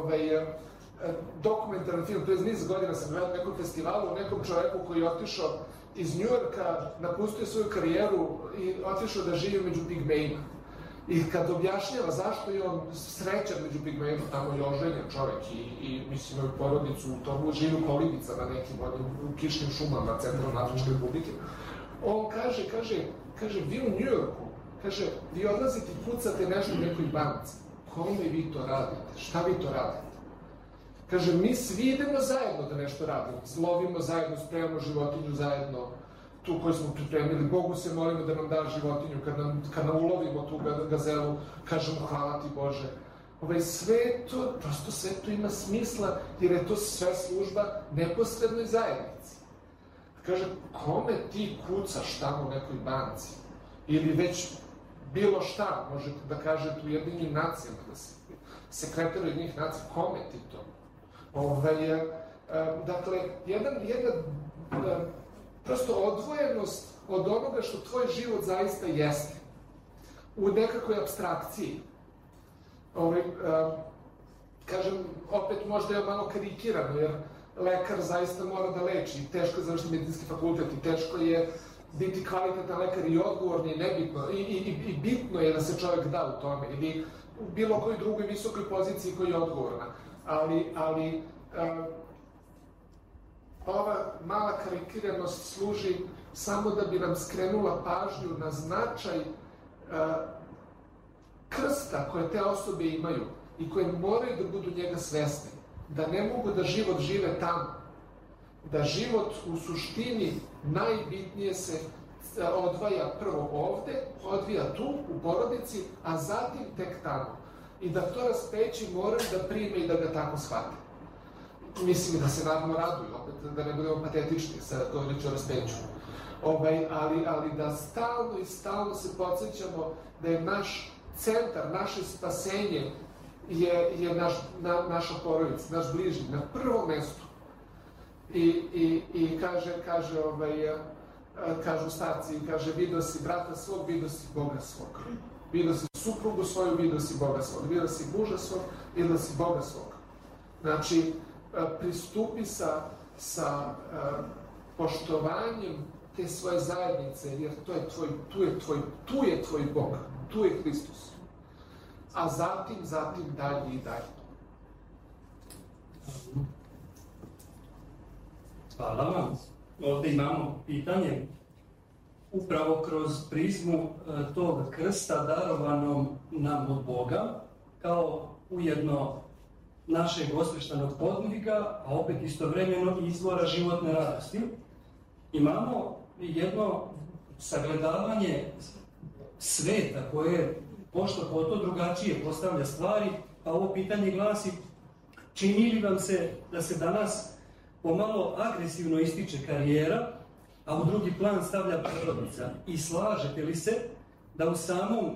dokumentaran film, to je niz godina sam gledao na nekom festivalu, o nekom čoveku koji je otišao iz Njujorka, napustio svoju karijeru i otišao da živi među pigmejima. I kad objašnjava zašto je on srećan među pigmejima, tamo je oženjen čovek i mislim, imaju porodicu, u tomu živi u kolibicama nekim, u kišnim šumama Centralne Afričke Republike. On kaže, vi u Njujorku, kaže, vi odlazite i pucate nešto u nekoj banci. Kome vi to radite? Šta vi to radite? Kaže, mi svi idemo zajedno da nešto radimo. Lovimo zajedno, spremamo životinju zajedno, tu koju smo pripremili. Bogu se molimo da nam da životinju. Kad nam ulovimo tu gazelu, kažemo hvala ti Bože. Sve to ima smisla, jer je to sve služba neposrednoj zajednici. Kaže, kome ti kucaš tamo u nekoj banci? Ili već bilo šta, možete da kažete u Ujedinjenim nacijama, da se sekretar Ujedinjenih nacija, kome ti to? Dakle, jedna prosto odvojenost od onoga što tvoj život zaista jeste, u nekakvoj apstrakciji. Kažem, opet možda je malo karikirano, jer lekar zaista mora da leči, i teško je završiti medicinski fakultet, i teško je biti kvalitetan lekar i odgovorni i nebitno, i bitno je da se čovjek da u tome, ili u bilo kojoj drugoj visokoj poziciji koja je odgovorna. Ali ova mala karikiranost služi samo da bi nam skrenula pažnju na značaj krsta koje te osobe imaju i koje moraju da budu njega svesni, da ne mogu da život žive tamo, da život u suštini najbitnije se odvaja prvo ovde, odvija tu, u porodici, a zatim tek tamo. I da to raspeći moraju da prime i da ga tako shvate. Mislim da se naravno raduju, opet da ne budemo patetični sada govoreći o raspeću. Ali da stalno i stalno se podsjećamo da je naš centar, naše spasenje je naša porodica, naš bližnji, na prvom mestu. I kažu starci, vidio si brata svog, vidio si Boga svog. Vidio si suprugu svoju, vidio si Boga svog. Vidio si muža svog, vidio si Boga svog. Znači, pristupi sa poštovanjem te svoje zajednice, jer tu je tvoj Bog, tu je Hristos. A zatim dalje i dalje. Hvala vam. Ovdje imamo pitanje upravo kroz prizmu tog krsta darovanom nam od Boga, kao ujedno našeg osveštanog podviga, a opet istovremeno izvora životne radosti. Imamo jedno sagledavanje sveta koje pošto po to drugačije postavlja stvari, a ovo pitanje glasi: čini li vam se da se danas pomalo agresivno ističe karijera, a u drugi plan stavlja porodica? I slažete li se da u samom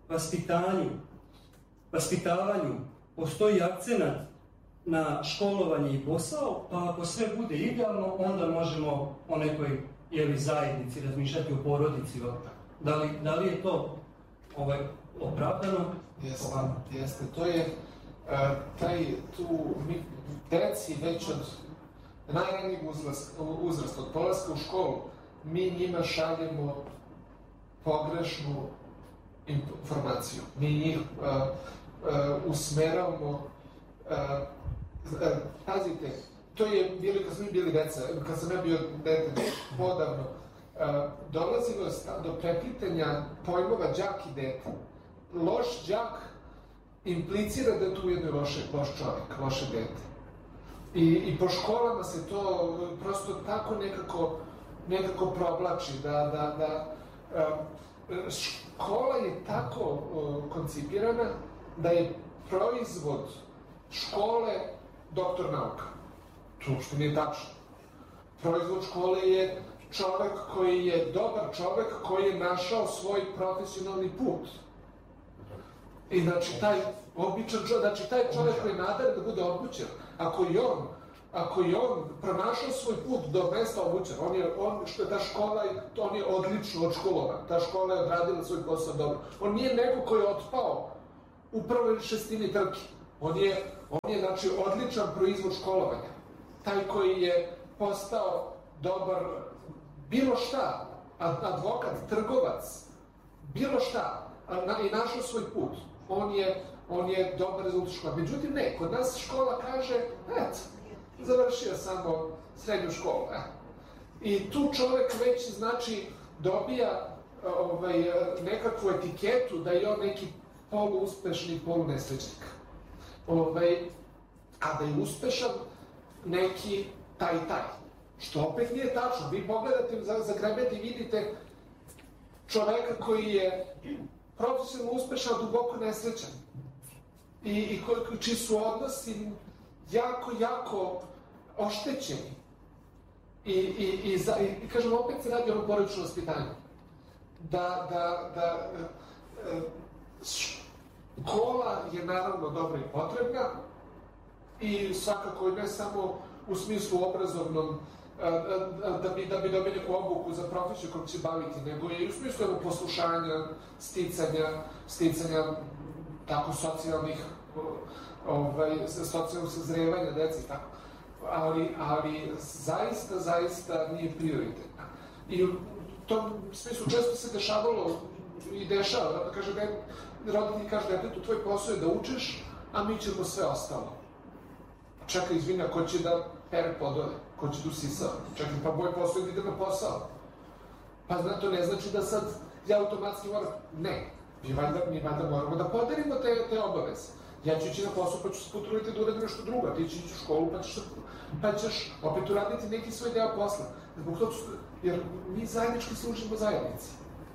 vaspitavanju postoji akcenat na školovanje i posao, pa ako sve bude idealno, onda možemo o nekoj zajednici razmišljati o porodici? Da li je to opravdano? Jeste, to je deci već od najranijeg uzrasta, od polaska u školu, mi njima šaljemo pogrešnu informaciju. Mi njih usmeravamo. Pazite, to je bilo kad smo bili deca, kad sam ja bio dete, podavno, dolazilo do preplitanja pojmova đak i dete. Loš đak implicira da je tu ujedno loš čovjek, loše dete. I po školama se to prosto tako nekako provlači, da škola je tako koncipirana da je proizvod škole doktor nauka. To uopšte nije tačno. Proizvod škole je čovek koji je dobar čovek, koji je našao svoj profesionalni put. I znači taj običan čovek, znači taj čovek koji je nadaren da bude obućen, ako je on pronašao svoj put do mesta obućen, ta škola, on je odlično odškolovan, ta škola je odradila svoj posao dobro. On nije neko koji je otpao u prvoj šestini trke. On je On je, znači, odličan proizvod školovanja. Taj koji je postao dobar bilo šta, advokat, trgovac, bilo šta, i našao svoj put. On je dobar rezultat škola. Međutim, ne, kod nas škola kaže, eto, završio samo srednju školu. I tu čovek već, znači, dobija nekakvu etiketu da je on neki poluuspešni, polunesrećnik. A da je uspešan neki taj. Što opet nije tačno. Vi pogledate, zagrebete i vidite čoveka koji je profesionalno uspešan, duboko nesrećan. I čiji su odnosi jako oštećeni. I kažem, opet se radi o porodičnom vaspitanju. Da škola je naravno dobra i potrebna i svakako ne samo u smislu obrazovnom da bi dobili neku obuku za profesiju kojom će baviti, nego je i u smislu poslušanja, sticanja tako socijalnih sazrevanja dece i tako. Ali zaista nije prioritetna. I u tom smislu često se dešavalo i dešava, da kaže roditelj kaže detetu, tvoj posao je da učiš, a mi ćemo sve ostalo. Čekaj, izvini, ko će da pere podove, ko će da usisa? Čekaj, pa moj posao je da idem na posao. Pa to ne znači da sad ja automatski moram. Ne, mi valjda moramo da podelimo te obaveze. Ja ću ići na posao, pa ću se potruditi da uradim nešto drugo, ti ćeš ići u školu, pa ćeš opet uraditi neki svoj deo posla. Zbog toga, jer mi zajednički služimo zajednici.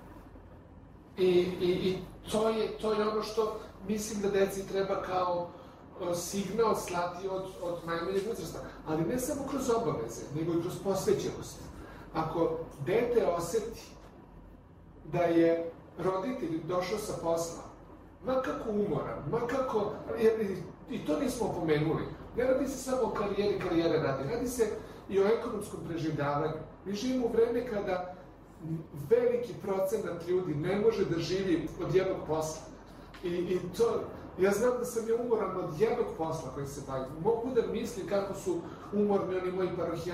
I to je ono što mislim da deci treba kao signal slati od najmanjeg uzrasta. Ali ne samo kroz obaveze, nego i kroz posvećenost. Ako dete oseti da je roditelj došao sa posla, ma kako umoran, ma kako, i to nismo pomenuli, ne radi se samo o karijere radi se i o ekonomskom preživljavanju. Mi živimo u vreme kada veliki procenat ljudi ne može da živi od jednog posla. I to, ja znam da sam ja umoran od jednog posla koji se bavim. Mogu da mislim kako su umorni oni moji parohijani